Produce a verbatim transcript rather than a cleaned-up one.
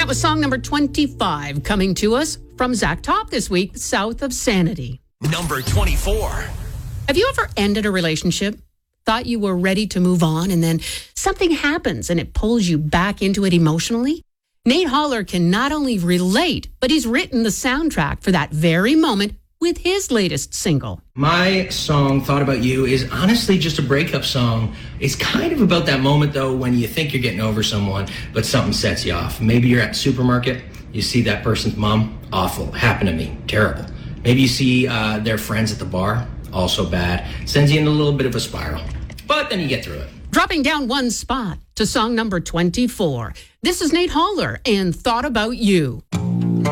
was song number twenty-five, coming to us from Zach Top this week, South of Sanity. Number twenty-four. Have you ever ended a relationship, thought you were ready to move on, and then something happens and it pulls you back into it emotionally? Nate Holler can not only relate, but he's written the soundtrack for that very moment with his latest single. My song, Thought About You, is honestly just a breakup song. It's kind of about that moment, though, when you think you're getting over someone, but something sets you off. Maybe you're at the supermarket, you see that person's mom, awful, happened to me, terrible. Maybe you see uh, their friends at the bar, also bad. Sends you in a little bit of a spiral, but then you get through it. Dropping down one spot to song number twenty-four. This is Nate Holler and Thought About You.